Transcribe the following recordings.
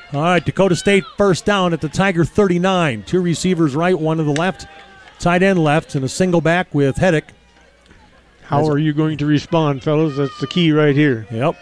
All right, Dakota State first down at the Tiger 39. Two receivers right, one to the left. Tight end left, and a single back with Hedrick. How are you going to respond, fellas? That's the key right here. Yep.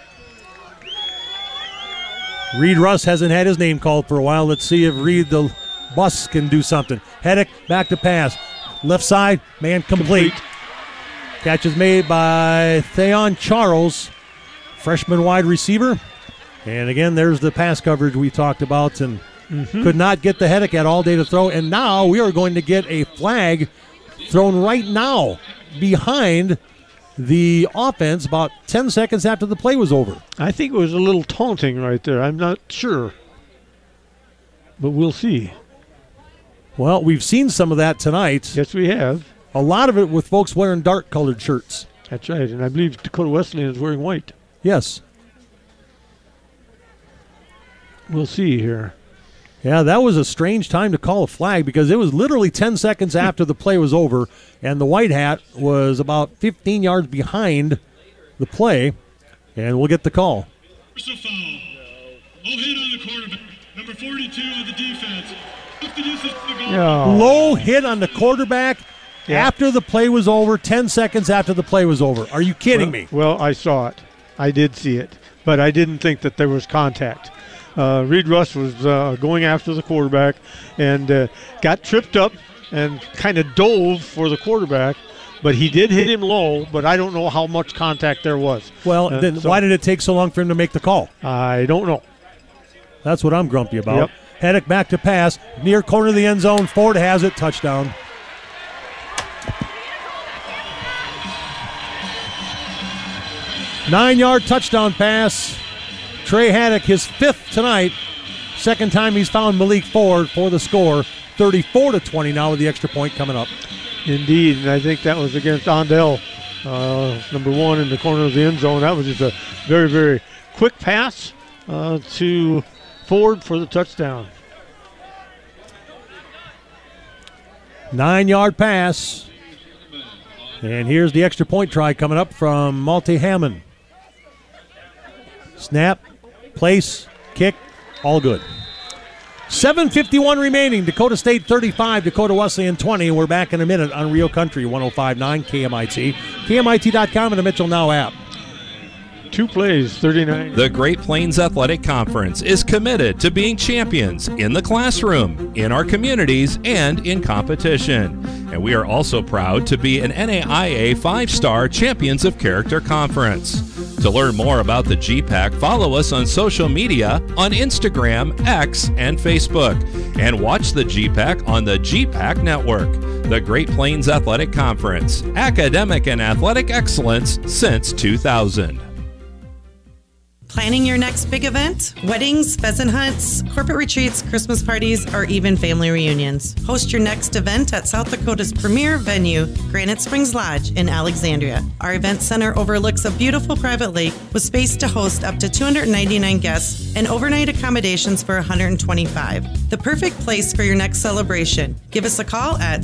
Reed Russ hasn't had his name called for a while. Let's see if Reed the bus can do something. Hedrick back to pass. Left side, man complete. Catch is made by Theon Charles, freshman wide receiver. And again, there's the pass coverage we talked about, and could not get the Hedrick at all day to throw. And now we are going to get a flag thrown right now behind the offense about 10 seconds after the play was over. I think it was a little taunting right there. I'm not sure, but we'll see. Well, we've seen some of that tonight. Yes, we have. A lot of it with folks wearing dark-colored shirts. That's right, and I believe Dakota Wesleyan is wearing white. Yes. We'll see here. Yeah, that was a strange time to call a flag because it was literally 10 seconds after the play was over, and the white hat was about 15 yards behind the play, and we'll get the call. First foul. Low hit on the quarterback. Number 42 of the defense. Low hit on the quarterback after the play was over, 10 seconds after the play was over. Are you kidding me? Well, I saw it. I did see it, but I didn't think that there was contact. Reed Russ was going after the quarterback and got tripped up and kind of dove for the quarterback, but he did hit him low, but I don't know how much contact there was. Well, then why did it take so long for him to make the call? I don't know. That's what I'm grumpy about. Yep. Hedrick back to pass, near corner of the end zone. Ford has it, touchdown. Nine-yard touchdown pass. Trey Hedrick, his fifth tonight. Second time he's found Malik Ford for the score. 34-20 now with the extra point coming up. Indeed, and I think that was against Ondell, number one in the corner of the end zone. That was just a very, very quick pass to Ford for the touchdown. 9-yard pass. And here's the extra point try coming up from Malte Hammond. Snap, place, kick, all good. 7:51 remaining. Dakota State 35, Dakota Wesleyan 20. We're back in a minute on Real Country 105.9 KMIT. KMIT.com and the Mitchell Now app. 2 plays, 39. The Great Plains Athletic Conference is committed to being champions in the classroom, in our communities, and in competition. And we are also proud to be an NAIA 5-star Champions of Character Conference. To learn more about the GPAC, follow us on social media on Instagram, X, and Facebook. And watch the GPAC on the GPAC Network. The Great Plains Athletic Conference, academic and athletic excellence since 2000. Planning your next big event? Weddings, pheasant hunts, corporate retreats, Christmas parties, or even family reunions. Host your next event at South Dakota's premier venue, Granite Springs Lodge in Alexandria. Our event center overlooks a beautiful private lake with space to host up to 299 guests and overnight accommodations for 125. The perfect place for your next celebration. Give us a call at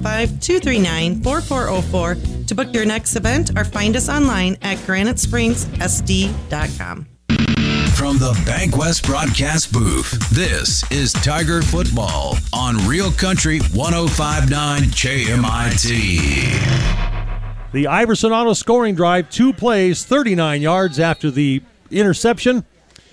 605-239-4404 to book your next event or find us online at granitespringsSD.com. From the Bankwest broadcast booth, this is Tiger Football on Real Country 105.9 KMIT. The Iverson Auto scoring drive, 2 plays, 39 yards after the interception.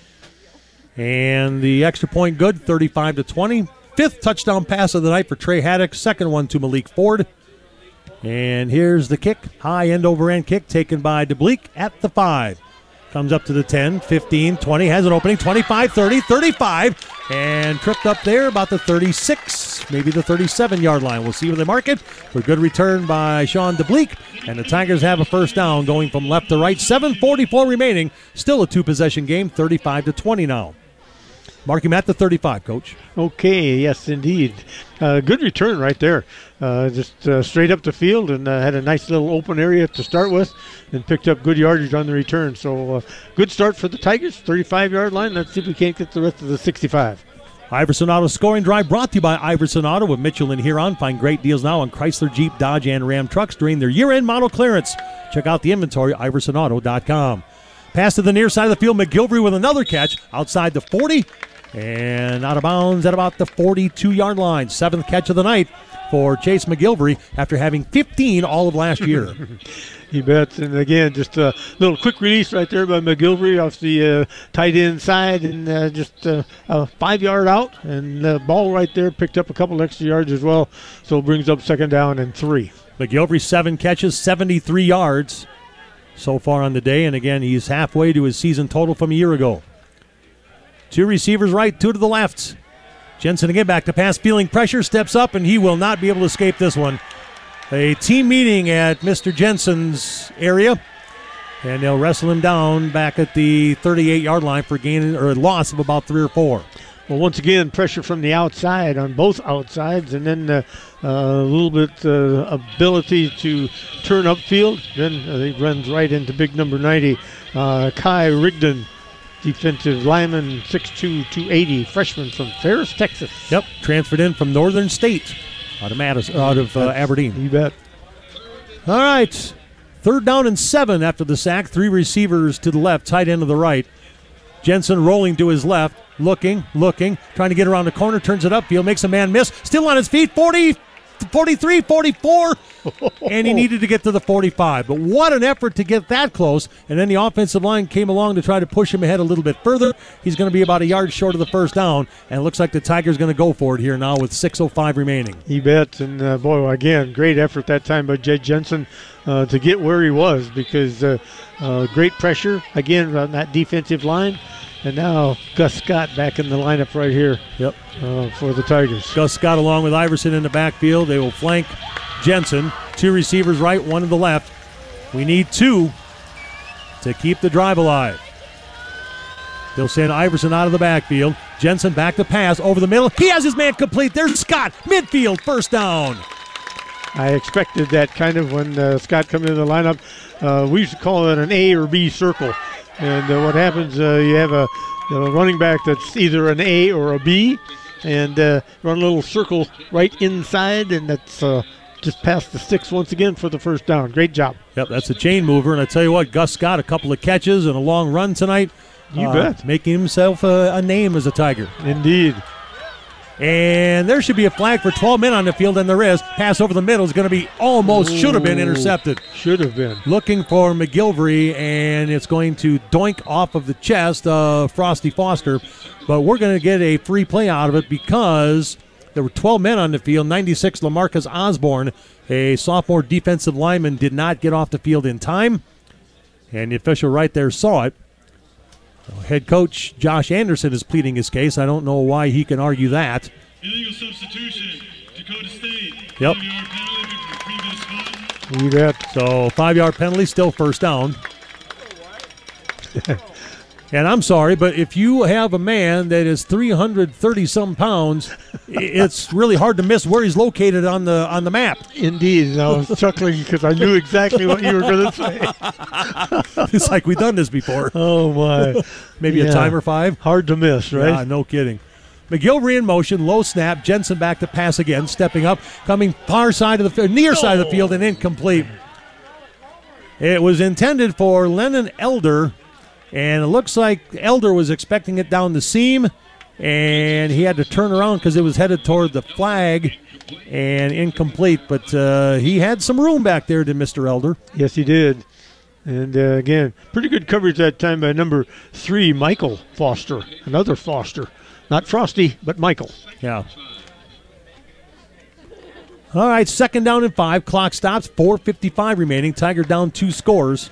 And the extra point good, 35-20. Fifth touchdown pass of the night for Trey Hedrick. Second one to Malik Ford. And here's the kick. High end over end kick taken by DeBleek at the 5. Comes up to the 10, 15, 20, has an opening, 25, 30, 35, and tripped up there about the 36, maybe the 37-yard line. We'll see where they mark it. For good return by Sean DeBleek, and the Tigers have a first down going from left to right. 7:44 remaining, still a 2-possession game, 35-20 now. Mark him at the 35, Coach. Okay, yes, indeed. Good return right there. Just straight up the field and had a nice little open area to start with and picked up good yardage on the return. So good start for the Tigers, 35-yard line. Let's see if we can't get the rest of the 65. Iverson Auto scoring drive brought to you by Iverson Auto with Mitchell and Huron. Find great deals now on Chrysler, Jeep, Dodge, and Ram trucks during their year-end model clearance. Check out the inventory, iversonauto.com. Pass to the near side of the field, McGilvery with another catch outside the 40. And out of bounds at about the 42-yard line. 7th catch of the night for Chase McGilvery after having 15 all of last year. You bet. And again, just a little quick release right there by McGilvery off the tight end side, and just a 5-yard out. And the ball right there picked up a couple extra yards as well. So it brings up 2nd down and 3. McGilvery, 7 catches, 73 yards so far on the day. And again, he's halfway to his season total from a year ago. 2 receivers right, 2 to the left. Jensen again back to pass, feeling pressure, steps up, and he will not be able to escape this one. A team meeting at Mr. Jensen's area, and they'll wrestle him down back at the 38-yard line for a loss of about 3 or 4. Well, once again, pressure from the outside on both outsides, and then a little bit ability to turn upfield. Then he runs right into big number 90, Kai Rigdon, defensive lineman, 6'2", 280, freshman from Ferris, Texas. Yep, transferred in from Northern State out of Aberdeen. You bet. All right, 3rd down and 7 after the sack. 3 receivers to the left, tight end to the right. Jensen rolling to his left, looking, trying to get around the corner, turns it upfield, makes a man miss, still on his feet, 40, 43, 44, and he needed to get to the 45. But what an effort to get that close, and then the offensive line came along to try to push him ahead a little bit further. He's going to be about a yard short of the 1st down, and it looks like the Tigers going to go for it here now with 6:05 remaining. You bet, and boy, again, great effort that time by Jed Jensen to get where he was, because great pressure, again, on that defensive line. And now Gus Scott back in the lineup right here. Yep. For the Tigers. Gus Scott along with Iverson in the backfield. They will flank Jensen. 2 receivers right, 1 to the left. We need 2 to keep the drive alive. They'll send Iverson out of the backfield. Jensen back to pass over the middle. He has his man complete. There's Scott. Midfield, 1st down. I expected that kind of when Scott come into the lineup. We used to call it an A or B circle. And what happens, you have a running back that's either an A or a B, and run a little circle right inside, and that's just past the sticks once again for the 1st down. Great job. Yep, that's a chain mover. And I tell you what, Gus Scott, a couple of catches and a long run tonight. You bet. Making himself a name as a Tiger. Indeed. And there should be a flag for 12 men on the field, and there is. Pass over the middle is going to be should have been intercepted. Should have been. Looking for McGilvery, and it's going to doink off of the chest of Frosty Foster. But we're going to get a free play out of it because there were 12 men on the field. 96, LaMarcus Osborne, a sophomore defensive lineman, did not get off the field in time. And the official right there saw it. Head coach Josh Anderson is pleading his case. I don't know why he can argue that. Illegal substitution, Dakota State. Yep. 5-yard penalty for previous spot. You bet. So 5-yard penalty, still 1st down. And I'm sorry, but if you have a man that is 330-some pounds, it's really hard to miss where he's located on the map. Indeed. And I was chuckling because I knew exactly what you were going to say. It's like we've done this before. Oh, my. Maybe a timer 5. Hard to miss, right? Yeah, no kidding. McGilvery in motion, low snap. Jensen back to pass again, stepping up, coming near side of the field, and incomplete. It was intended for Lennon Elder, and it looks like Elder was expecting it down the seam, and he had to turn around because it was headed toward the flag, and incomplete. But he had some room back there, did Mr. Elder. Yes, he did. And, again, pretty good coverage that time by number 3, Michael Foster. Another Foster. Not Frosty, but Michael. Yeah. All right, 2nd down and 5. Clock stops, 4:55 remaining. Tiger down 2 scores.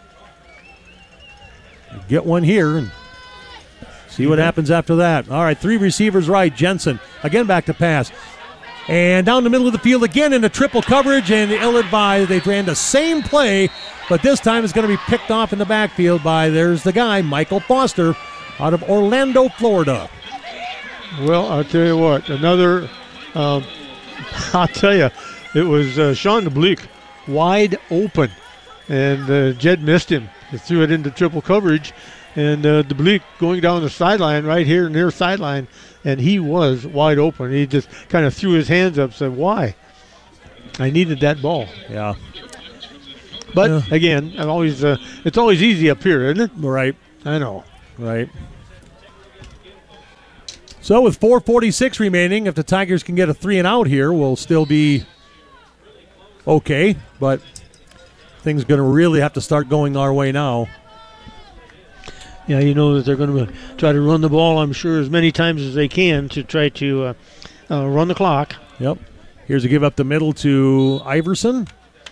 Get one here and see what happens after that. All right, 3 receivers right. Jensen again back to pass. And down the middle of the field again in a triple coverage, and ill-advised. They ran the same play, but this time it's going to be picked off in the backfield by, there's the guy, Michael Foster, out of Orlando, Florida. Well, I'll tell you what, another, I'll tell you, it was Sean DeBleek wide open, and Jed missed him. He threw it into triple coverage, and DeBleek going down the sideline right here near sideline, and he was wide open. He just kind of threw his hands up and said, why? I needed that ball. Yeah. But, again, it's always easy up here, isn't it? Right. I know. Right. So with 4:46 remaining, if the Tigers can get a 3 and out here, we'll still be okay. But things going to really have to start going our way now. Yeah, you know that they're going to try to run the ball, I'm sure, as many times as they can to try to run the clock. Yep. Here's a give up the middle to Iverson.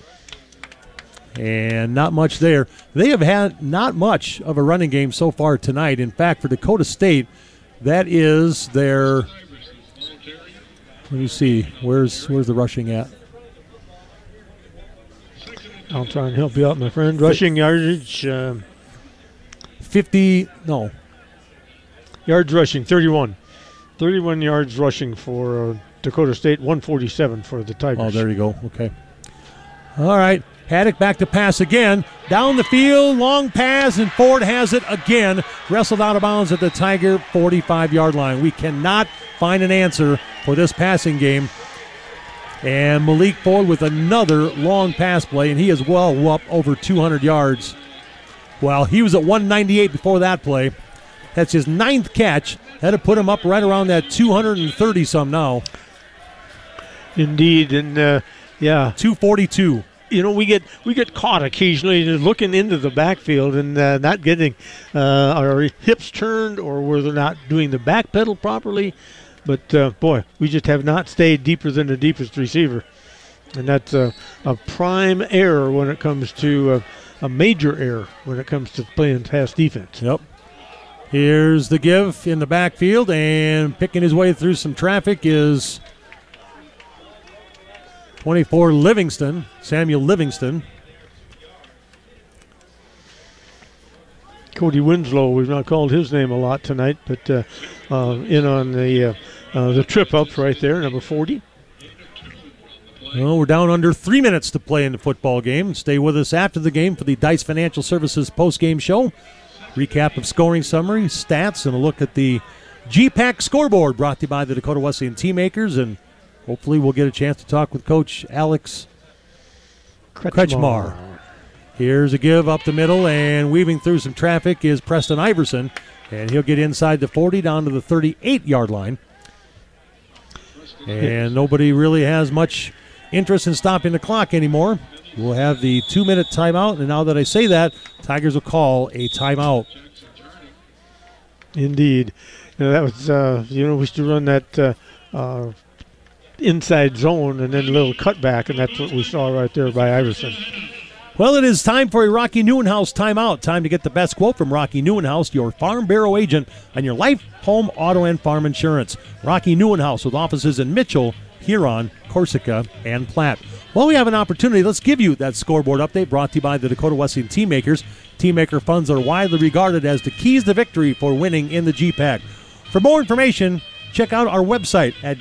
And not much there. They have had not much of a running game so far tonight. In fact, for Dakota State, that is their, let me see, where's the rushing at? I'll try and help you out, my friend. Rushing yardage. 50, no. Yards rushing, 31. 31 yards rushing for Dakota State, 147 for the Tigers. Oh, there you go. Okay. All right. Haddock back to pass again. Down the field, long pass, and Ford has it again. Wrestled out of bounds at the Tiger 45-yard line. We cannot find an answer for this passing game. And Malik Ford with another long pass play, and he is well up over 200 yards. Well, he was at 198 before that play. That's his 9th catch. That'll put him up right around that 230-some now. Indeed, and yeah. 242. You know, we get caught occasionally looking into the backfield and not getting our hips turned, or where they're not doing the back pedal properly. But, boy, we just have not stayed deeper than the deepest receiver. And that's a prime error when it comes to a major error when it comes to playing pass defense. Yep. Here's the give in the backfield, and picking his way through some traffic is 24 Livingston, Samuel Livingston. Cody Winslow, we've not called his name a lot tonight, but in on the trip up right there, number 40. Well, we're down under 3 minutes to play in the football game. Stay with us after the game for the Dice Financial Services post-game show. Recap of scoring summary, stats, and a look at the GPAC scoreboard brought to you by the Dakota Wesleyan Teammakers, and hopefully we'll get a chance to talk with Coach Alex Kretschmar. Here's a give up the middle, and weaving through some traffic is Preston Iverson, and he'll get inside the 40 down to the 38-yard line. And nobody really has much interest in stopping the clock anymore. We'll have the 2-minute timeout, and now that I say that, Tigers will call a timeout. Indeed. You know, that was, we used to run that inside zone and then a little cutback, and that's what we saw right there by Iverson. Well, it is time for a Rocky Neuenhaus timeout. Time to get the best quote from Rocky Neuenhaus, your Farm Bureau agent on your life, home, auto, and farm insurance. Rocky Neuenhaus with offices in Mitchell, Huron, Corsica, and Platte. Well, we have an opportunity. Let's give you that scoreboard update brought to you by the Dakota Wesleyan Teammakers. Teammaker funds are widely regarded as the keys to victory for winning in the GPAC. For more information, check out our website at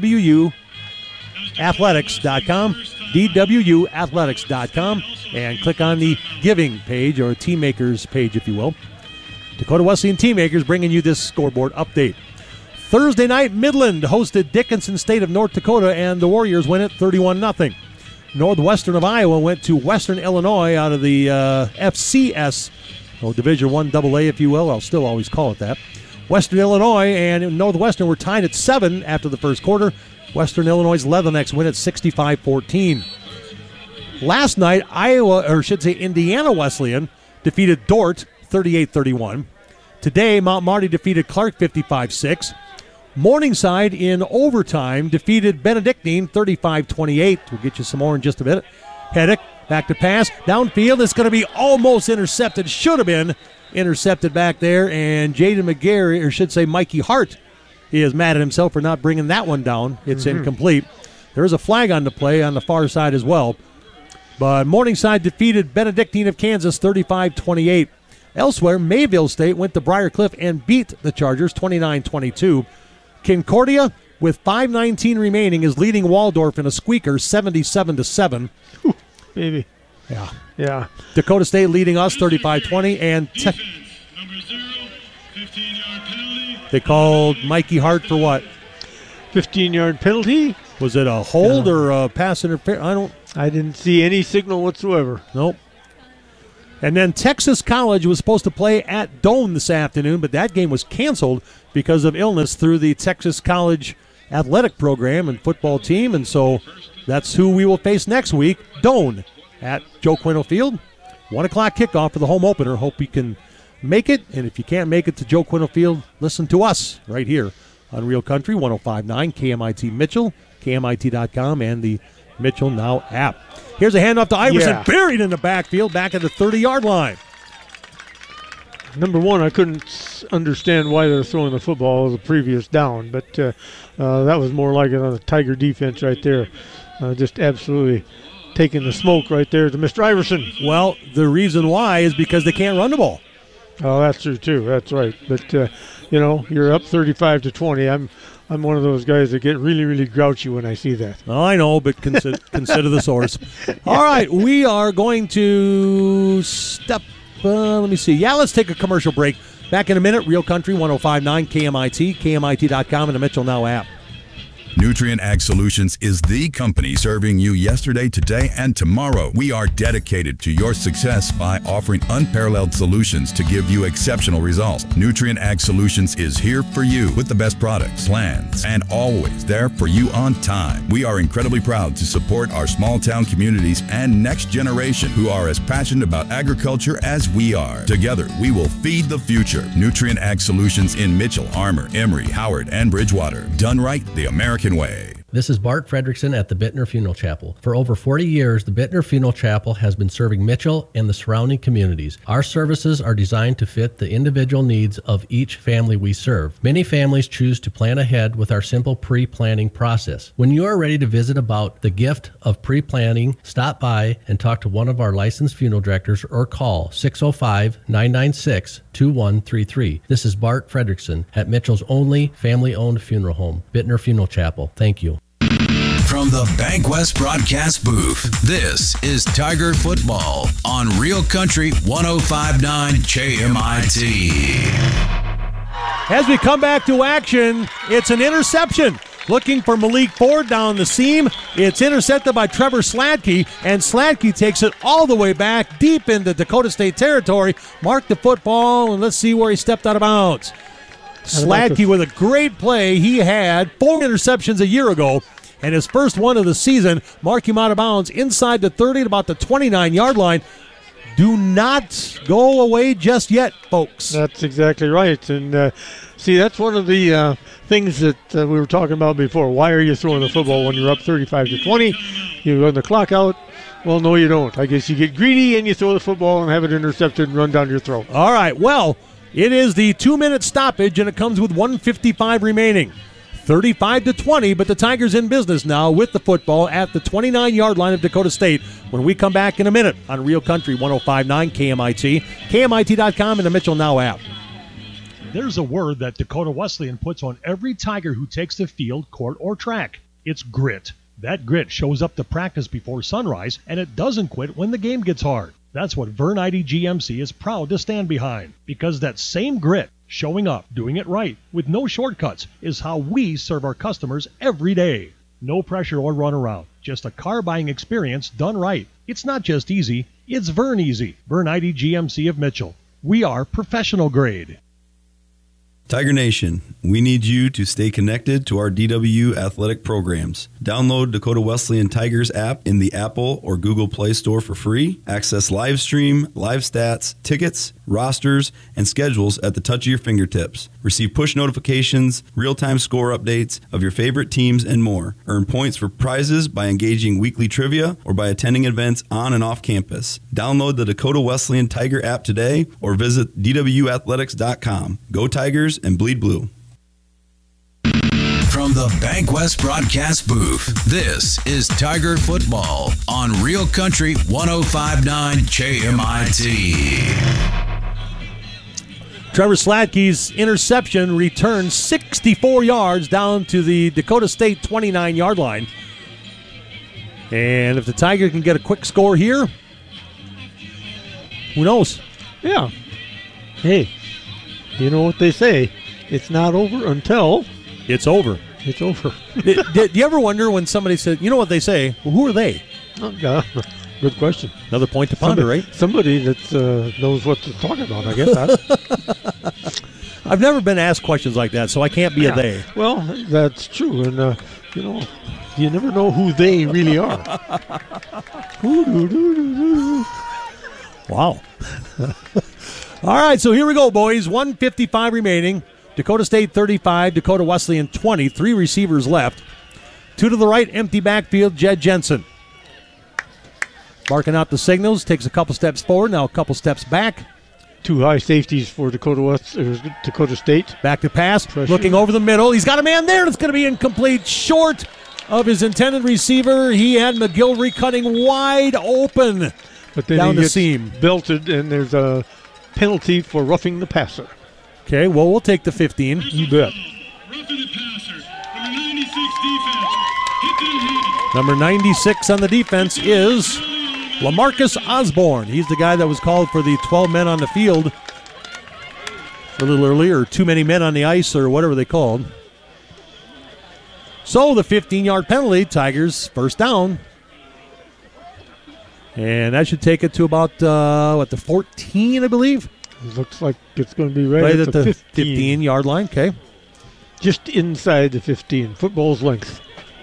dwuathletics.com, dwuathletics.com, and click on the giving page, or Teammakers page, if you will. Dakota Wesleyan Teammakers bringing you this scoreboard update. Thursday night, Midland hosted Dickinson State of North Dakota, and the Warriors win it 31-0. Northwestern of Iowa went to Western Illinois out of the FCS, Division I AA, if you will. I'll still always call it that. Western Illinois and Northwestern were tied at 7 after the first quarter. Western Illinois' Leathernecks win at 65-14. Last night, Indiana Wesleyan defeated Dordt 38-31. Today, Mount Marty defeated Clark 55-6. Morningside in overtime defeated Benedictine 35-28. We'll get you some more in just a bit. Haddock back to pass. Downfield. It's going to be almost intercepted. Should have been intercepted back there. And Jaden McGarry, or should say Mikey Hart, he is mad at himself for not bringing that one down. It's incomplete. There is a flag on the play on the far side as well. But Morningside defeated Benedictine of Kansas 35-28. Elsewhere, Mayville State went to Briar Cliff and beat the Chargers 29-22. Concordia, with 5:19 remaining, is leading Waldorf in a squeaker 77-7. Baby. Yeah. Dakota State leading us 35-20. And Number 0, 15-yard penalty. They called Mikey Hart for what? 15-yard penalty. Was it a hold or a pass interference? I didn't see any signal whatsoever. Nope. And then Texas College was supposed to play at Doane this afternoon, but that game was canceled because of illness through the Texas College athletic program and football team. And so that's who we will face next week, Doane at Joe Quinn Field. 1 o'clock kickoff for the home opener. Hope you can make it. And if you can't make it to Joe Quinn Field, listen to us right here on Real Country 105.9 KMIT Mitchell, KMIT.com, and the Mitchell Now app. Here's a handoff to Iverson, buried in the backfield, back at the 30-yard line. Number one, I couldn't understand why they were throwing the football the previous down, but that was more like a Tiger defense right there. Just absolutely taking the smoke right there to Mr. Iverson. Well, the reason why is because they can't run the ball. Oh, that's true, too. That's right. But, you're up 35-20. I'm one of those guys that get really, really grouchy when I see that. Oh, I know, but consider the source. All right, we are going to step. Let me see. Yeah, let's take a commercial break. Back in a minute. Real Country 105.9 KMIT, KMIT.com, and the Mitchell Now app. Nutrient Ag Solutions is the company serving you yesterday, today, and tomorrow. We are dedicated to your success by offering unparalleled solutions to give you exceptional results. Nutrient Ag Solutions is here for you with the best products, plans, and always there for you on time. We are incredibly proud to support our small town communities and next generation who are as passionate about agriculture as we are. Together, we will feed the future. Nutrient Ag Solutions in Mitchell, Armour, Emory, Howard, and Bridgewater. Done right the American way. This is Bart Fredrickson at the Bittner Funeral Chapel. For over 40 years, the Bittner Funeral Chapel has been serving Mitchell and the surrounding communities. Our services are designed to fit the individual needs of each family we serve. Many families choose to plan ahead with our simple pre-planning process. When you are ready to visit about the gift of pre-planning, stop by and talk to one of our licensed funeral directors or call 605-996-2133. This is Bart Fredrickson at Mitchell's only family-owned funeral home, Bittner Funeral Chapel. Thank you. From the Bank West broadcast booth, this is Tiger Football on Real Country 105.9 KMIT. As we come back to action, it's an interception. Looking for Malik Ford down the seam. It's intercepted by Trevor Sladke, and Sladke takes it all the way back deep into Dakota State territory. Mark the football, and let's see where he stepped out of bounds. Sladke with a great play. He had 4 interceptions a year ago, and his first one of the season, mark him out of bounds inside the 30 at about the 29-yard line. Do not go away just yet, folks. That's exactly right. And see, that's one of the things that we were talking about before. Why are you throwing the football when you're up 35-20? You run the clock out. Well, no, you don't. I guess you get greedy and you throw the football and have it intercepted and run down your throat. All right, well, it is the 2-minute stoppage, and it comes with 1:55 remaining. 35-20, but the Tigers in business now with the football at the 29-yard line of Dakota State when we come back in a minute on Real Country 105.9 KMIT, KMIT.com, and the Mitchell Now app. There's a word that Dakota Wesleyan puts on every Tiger who takes the field, court, or track. It's grit. That grit shows up to practice before sunrise, and it doesn't quit when the game gets hard. That's what Vern ID GMC is proud to stand behind, because that same grit, showing up, doing it right, with no shortcuts, is how we serve our customers every day. No pressure or runaround, just a car buying experience done right. It's not just easy, it's Vern Easy. Vern ID GMC of Mitchell. We are professional grade. Tiger Nation, we need you to stay connected to our DW athletic programs. Download Dakota Wesleyan Tigers app in the Apple or Google Play Store for free. Access live stream, live stats, tickets, rosters, and schedules at the touch of your fingertips. Receive push notifications, real-time score updates of your favorite teams, and more. Earn points for prizes by engaging weekly trivia or by attending events on and off campus. Download the Dakota Wesleyan Tiger app today or visit dwathletics.com. Go Tigers and bleed blue. From the Bank West broadcast booth, this is Tiger Football on Real Country 105.9 KMIT. Trevor Sladke's interception returns 64 yards down to the Dakota State 29-yard line. And if the Tiger can get a quick score here, who knows? Yeah. Hey, you know what they say. It's not over until it's over. It's over. Did you ever wonder when somebody said, you know what they say? Well, who are they? Oh, God. Good question. Another point to ponder, right? Somebody that knows what to talk about, I guess. I've never been asked questions like that, so I can't be a they. Well, that's true. And, you never know who they really are. Wow. All right, so here we go, boys. 1:55 remaining. Dakota State 35, Dakota Wesleyan 20. 3 receivers left. 2 to the right, empty backfield, Jed Jensen. Barking out the signals, takes a couple steps forward, now a couple steps back. 2 high safeties for Dakota State. Back to pass, Pressure. looking over the middle. He's got a man there, and it's going to be incomplete. Short of his intended receiver. He had McGilvery cutting wide open But then down he the gets seam. belted, and there's a penalty for roughing the passer. Okay, well, we'll take the 15. You bet. Roughing the passer. Number 96 defense. Hit the head. Number 96 on the defense is LaMarcus Osborne. He's the guy that was called for the 12 men on the field a little earlier, too many men on the ice or whatever they called. So the 15-yard penalty, Tigers first down. And that should take it to about, the 14, I believe? It looks like it's going to be right at the 15-yard line, okay. Just inside the 15, football's length.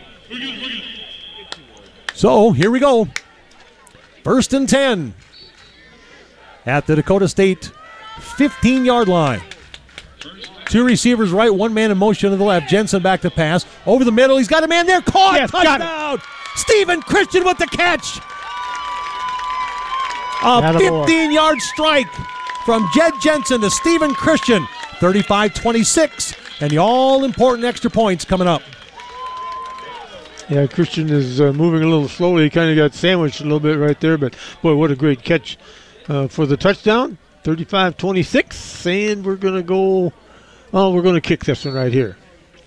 So here we go. 1st and 10 at the Dakota State 15-yard line. 2 receivers right, 1 man in motion to the left. Jensen back to pass. Over the middle, he's got a man there. Caught, yes, touchdown. Stephen Christian with the catch. A 15-yard strike from Jed Jensen to Stephen Christian. 35-26. And the all-important extra points coming up. Yeah, Christian is moving a little slowly. He kind of got sandwiched a little bit right there, but boy, what a great catch for the touchdown. 35-26, and we're going to go, we're going to kick this one right here,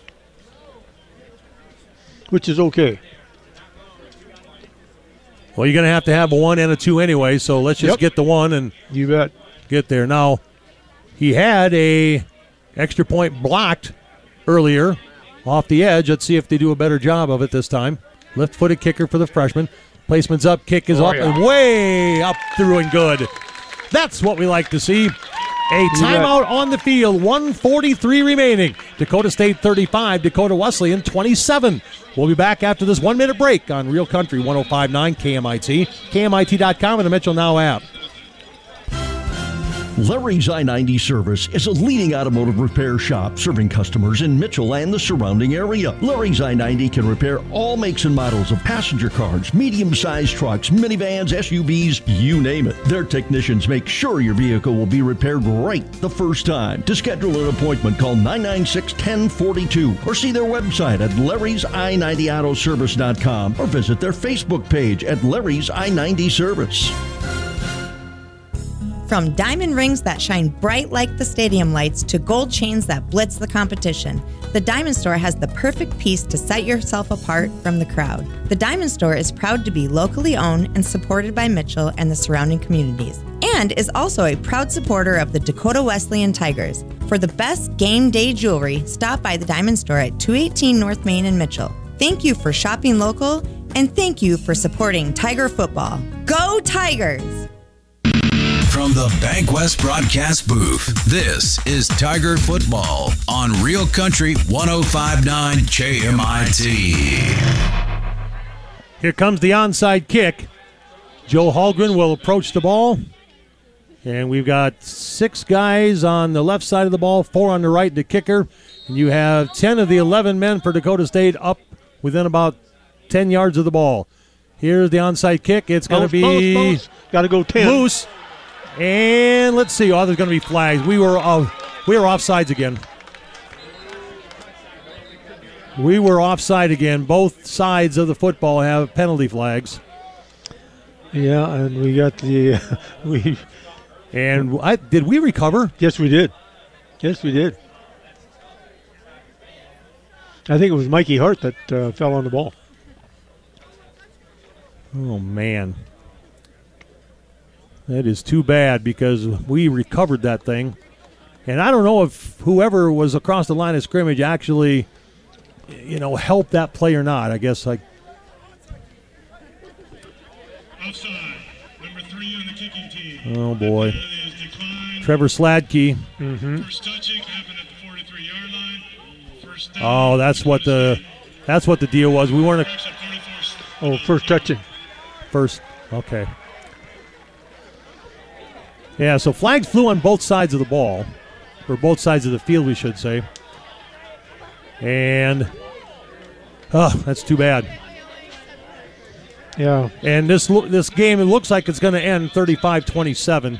which is okay. Well, you're going to have a 1 and a 2 anyway, so let's just get the 1 and you bet get there. Now, he had a extra point blocked earlier off the edge. Let's see if they do a better job of it this time. Left-footed kicker for the freshman. Placement's up, kick is up, and way up through and good. That's what we like to see. A timeout on the field, 1:43 remaining. Dakota State 35, Dakota Wesleyan 27. We'll be back after this 1-minute break on Real Country 105.9 KMIT, KMIT.com, and the Mitchell Now app. Larry's I-90 Service is a leading automotive repair shop serving customers in Mitchell and the surrounding area. Larry's I-90 can repair all makes and models of passenger cars, medium-sized trucks, minivans, SUVs, you name it. Their technicians make sure your vehicle will be repaired right the first time. To schedule an appointment, call 996-1042 or see their website at larry'sI90autoservice.com or visit their Facebook page at Larry's I-90 Service. From diamond rings that shine bright like the stadium lights to gold chains that blitz the competition, the Diamond Store has the perfect piece to set yourself apart from the crowd. The Diamond Store is proud to be locally owned and supported by Mitchell and the surrounding communities, and is also a proud supporter of the Dakota Wesleyan Tigers. For the best game day jewelry, stop by the Diamond Store at 218 North Main in Mitchell. Thank you for shopping local, and thank you for supporting Tiger football. Go Tigers! From the Bankwest broadcast booth, this is Tiger Football on Real Country 105.9 KMIT. Here comes the onside kick. Joe Hallgren will approach the ball. And we've got 6 guys on the left side of the ball, 4 on the right, the kicker. And you have 10 of the 11 men for Dakota State up within about 10 yards of the ball. Here's the onside kick. It's going to be got to go 10. Loose. And let's see. Oh, there's going to be flags. We were offsides again. We were offside again. Both sides of the football have penalty flags. Yeah, and we got the did we recover? Yes, we did. Yes, we did. I think it was Mikey Hart that fell on the ball. Oh man. That is too bad because we recovered that thing. And I don't know if whoever was across the line of scrimmage actually, helped that play or not. I guess Offside. Oh, boy. Trevor Sladkey. First touching happened at the 43-yard line. First down. Oh, that's what the deal was. We weren't. First touching. First. Okay. Yeah, so flags flew on both sides of the ball, or both sides of the field, we should say. And, that's too bad. Yeah. And this game, it looks like it's going to end 35-27.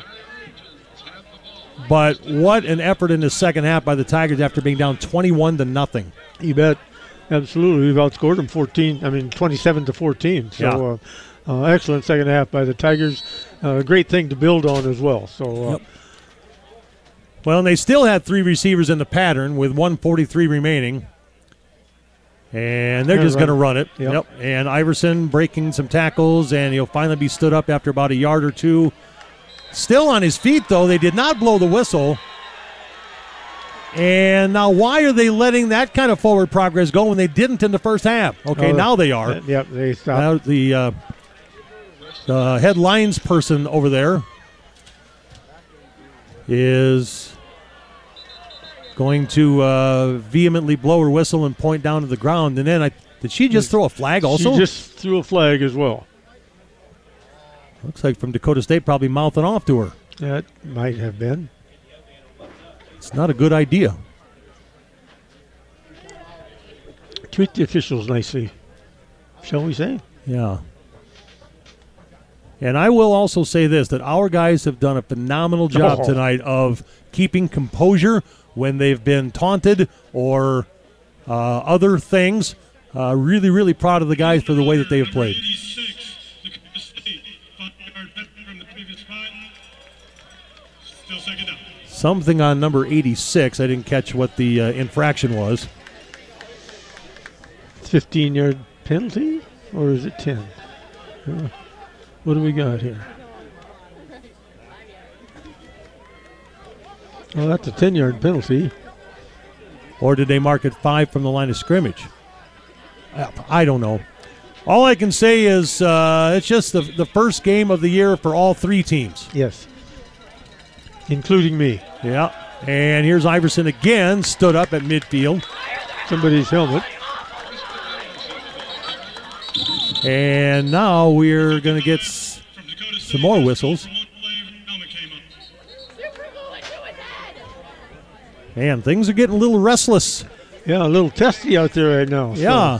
But what an effort in the second half by the Tigers after being down 21-0. You bet. Absolutely. We've outscored them 27-14. So, excellent second half by the Tigers. Great thing to build on as well. So, Well, and they still had 3 receivers in the pattern with 1:43 remaining. And they're just going to run it. Yep. And Iverson breaking some tackles, and he'll finally be stood up after about a yard or two. Still on his feet, though. They did not blow the whistle. And now why are they letting that kind of forward progress go when they didn't in the first half? Okay, now they are. Yep, they stopped. Now the head lines person over there is going to vehemently blow her whistle and point down to the ground. And then did she just throw a flag also? She just threw a flag as well. Looks like from Dakota State probably mouthing off to her. That might have been. It's not a good idea. Treat the officials nicely, shall we say? Yeah. And I will also say this, that our guys have done a phenomenal job tonight of keeping composure when they've been taunted or other things. Really, really proud of the guys for the way that they have played. Something on number 86. I didn't catch what the infraction was. 15-yard penalty, or is it 10? What do we got here? Oh, that's a 10-yard penalty. Or did they mark it 5 from the line of scrimmage? I don't know. All I can say is it's just the first game of the year for all 3 teams. Yes. Including me. Yeah. And here's Iverson again, stood up at midfield. Somebody's helmet. And now we're going to get some more whistles. Man, things are getting a little restless. Yeah, a little testy out there right now. Yeah.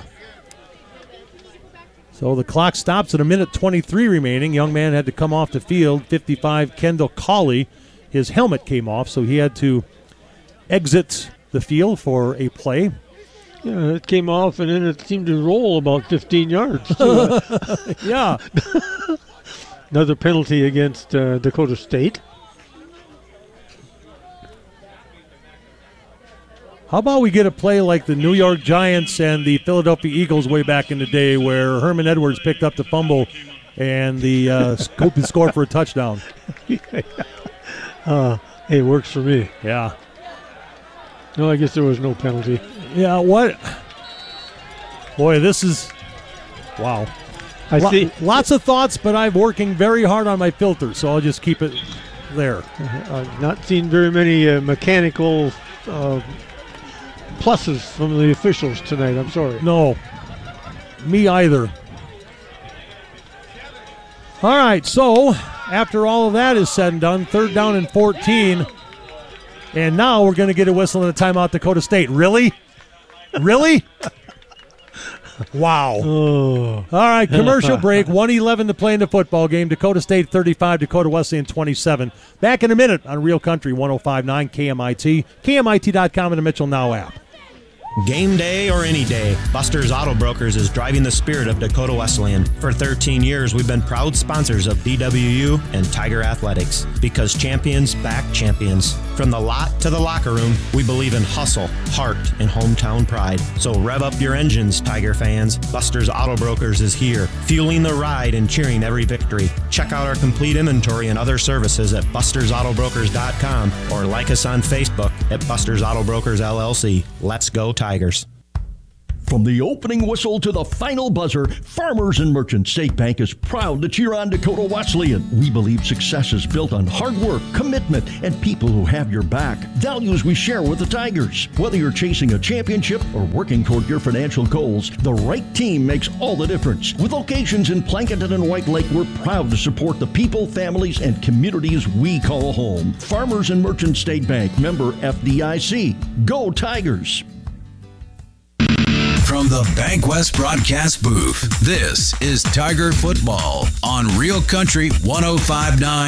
So the clock stops at 1:23 remaining. Young man had to come off the field. 55, Kendall Cawley. His helmet came off, so he had to exit the field for a play. Yeah, it came off, and then it seemed to roll about 15 yards. Yeah. Another penalty against Dakota State. How about we get a play like the New York Giants and the Philadelphia Eagles way back in the day where Herman Edwards picked up the fumble and the scoop and score for a touchdown? Hey, it works for me. Yeah. No, I guess there was no penalty. Yeah, what? Boy, this is, wow. I see. Lots of thoughts, but I'm working very hard on my filter, so I'll just keep it there. I've not seen very many mechanical pluses from the officials tonight. I'm sorry. No, me either. All right, so after all of that is said and done, 3rd down and 14. And now we're going to get a whistle and a timeout, Dakota State. Really? Really? Wow. Oh. All right, commercial break. 1:11 to play in the football game. Dakota State 35, Dakota Wesleyan 27. Back in a minute on Real Country 105.9 KMIT, KMIT.com, and the Mitchell Now app. Game day or any day, Buster's Auto Brokers is driving the spirit of Dakota Wesleyan. For 13 years, we've been proud sponsors of DWU and Tiger Athletics because champions back champions. From the lot to the locker room, we believe in hustle, heart, and hometown pride. So rev up your engines, Tiger fans. Buster's Auto Brokers is here, fueling the ride and cheering every victory. Check out our complete inventory and other services at bustersautobrokers.com or like us on Facebook at Buster's Auto Brokers LLC. Let's go Tigers. From the opening whistle to the final buzzer, Farmers and Merchant State Bank is proud to cheer on Dakota Wesleyan. We believe success is built on hard work, commitment, and people who have your back. Values we share with the Tigers. Whether you're chasing a championship or working toward your financial goals, the right team makes all the difference. With locations in Plankinton and White Lake, we're proud to support the people, families, and communities we call home. Farmers and Merchant State Bank, member FDIC. Go Tigers! From the Bank West broadcast booth, this is Tiger Football on Real Country 105.9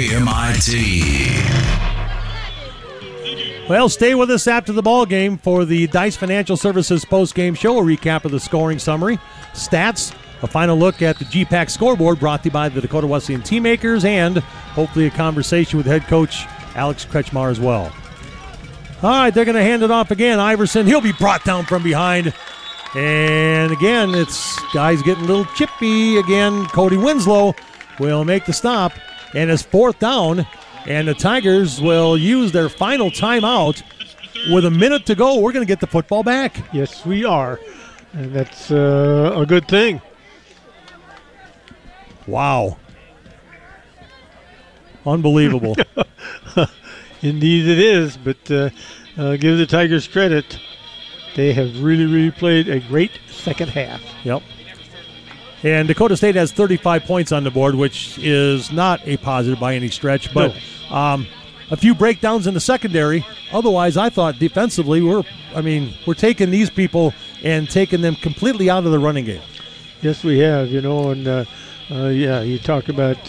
JMIT. Well, stay with us after the ball game for the Dice Financial Services post-game show, a recap of the scoring summary, stats, a final look at the GPAC scoreboard brought to you by the Dakota Wesleyan Teammakers, and hopefully a conversation with head coach Alex Kretschmar as well. All right, they're going to hand it off again. Iverson, he'll be brought down from behind. And again, it's guys getting a little chippy again. Cody Winslow will make the stop, and it's 4th down, and the Tigers will use their final timeout. With a minute to go, we're going to get the football back. Yes, we are, and that's a good thing. Wow. Unbelievable. Indeed it is, but give the Tigers credit. They have really played a great second half. Yep. And Dakota State has 35 points on the board, which is not a positive by any stretch, but a few breakdowns in the secondary. Otherwise, I thought defensively we're taking these people and taking them completely out of the running game. Yes, we have, and you talk about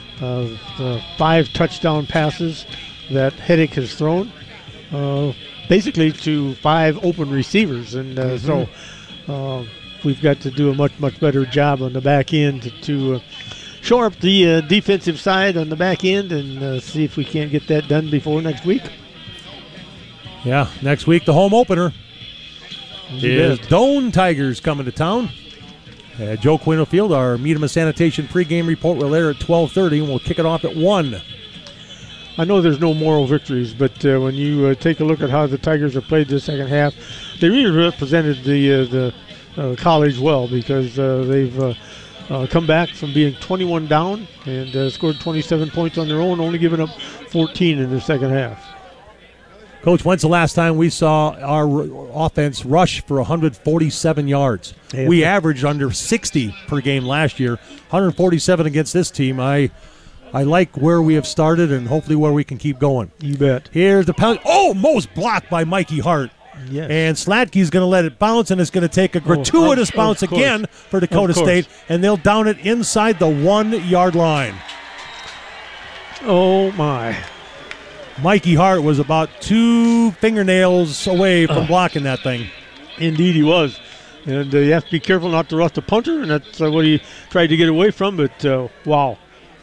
5 touchdown passes that Hedrick has thrown. Basically to 5 open receivers, and so we've got to do a much better job on the back end to shore up the defensive side on the back end and see if we can't get that done before next week. Yeah, next week the home opener is Doane Tigers coming to town. Joe Quinterfield, our Meadham Sanitation pregame report will air at 12:30, and we'll kick it off at 1. I know there's no moral victories, but when you take a look at how the Tigers have played this second half, they really represented the college well, because they've come back from being 21 down and scored 27 points on their own, only giving up 14 in the second half. Coach, when's the last time we saw our offense rush for 147 yards? Yeah. We averaged under 60 per game last year, 147 against this team. I like where we have started and hopefully where we can keep going. You bet. Here's the penalty. Oh, most blocked by Mikey Hart. Yes. And Slatke's going to let it bounce, and it's going to take a gratuitous bounce again for Dakota State, and they'll down it inside the 1-yard line. Oh, my. Mikey Hart was about 2 fingernails away from blocking that thing. Indeed he was. And you have to be careful not to rush the punter, and that's what he tried to get away from, but wow.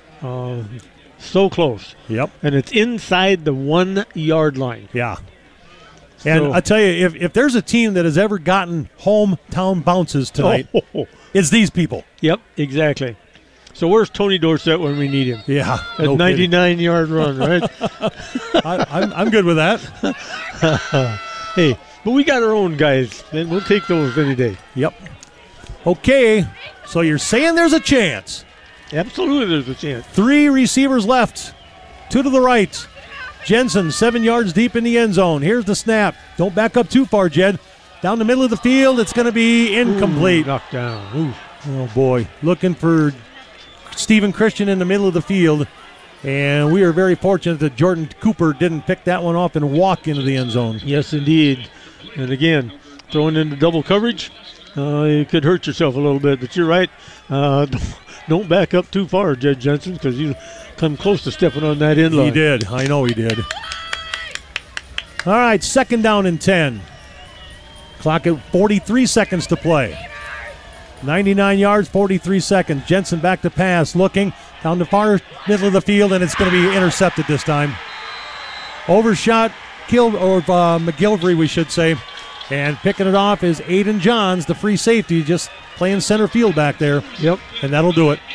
So close. Yep. And it's inside the 1-yard line. Yeah. And I tell you, if there's a team that has ever gotten hometown bounces tonight, it's these people. Yep, exactly. So where's Tony Dorsett when we need him? Yeah. A 99-yard run, right? I'm good with that. Hey, but we got our own guys, and we'll take those any day. Yep. Okay, so you're saying there's a chance. Absolutely there's a chance. 3 receivers left. 2 to the right. Jensen 7 yards deep in the end zone. Here's the snap. Don't back up too far, Jed. Down the middle of the field, it's going to be incomplete. Knocked down. Ooh. Oh, boy. Looking for Stephen Christian in the middle of the field. And we are very fortunate that Jordan Cooper didn't pick that one off and walk into the end zone. Yes, indeed. And again, throwing into double coverage, you could hurt yourself a little bit. But you're right. Don't back up too far, Jed Jensen, because you come close to stepping on that end line. He did. I know he did. All right, 2nd down and 10. Clock at 43 seconds to play. 99 yards, 43 seconds. Jensen back to pass, looking down the far middle of the field, and it's going to be intercepted this time. Overshot, McGilvery, we should say. And picking it off is Aiden Johns, the free safety, just playing center field back there. Yep. And that'll do it.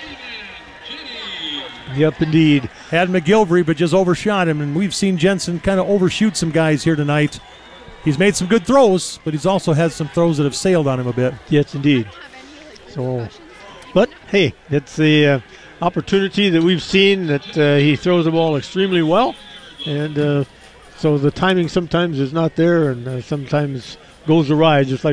Yep, indeed. Had McGilvery, but just overshot him. And we've seen Jensen kind of overshoot some guys here tonight. he's made some good throws, but he's also had some throws that have sailed on him a bit. Yes, indeed. So, but hey, it's the opportunity that we've seen that he throws the ball extremely well, and so the timing sometimes is not there, and sometimes goes awry, just like